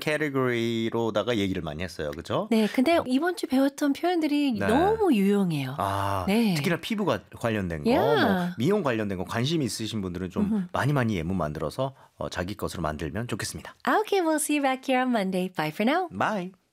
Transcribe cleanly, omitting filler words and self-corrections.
category로다가 얘기를 많이 했어요. 그죠? 네, 근데 이번 주 배웠던 표현들이 네. 너무 유용해요. 아, 네. 특히나 피부가 관련된 거, Yeah. 뭐 미용 관련된 거 관심 있으신 분들은 좀 많이 예문 만들어서 자기 것으로 만들면 좋겠습니다. Okay, we'll see you back here on Monday. Bye for now. Bye.